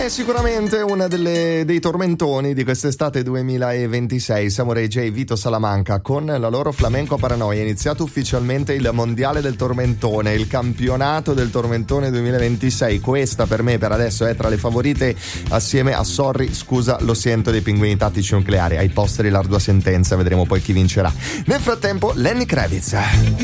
è sicuramente una dei tormentoni di quest'estate 2026. Samurai J, Vito Salamanca con la loro Flamenco Paranoia. È iniziato ufficialmente il mondiale del tormentone, il campionato del tormentone 2026. Questa per me per adesso è tra le favorite, assieme a Sorry, scusa, lo sento, dei Pinguini Tattici Nucleari. Ai posteri l'ardua sentenza, vedremo poi chi vincerà. Nel frattempo Lenny Kravitz.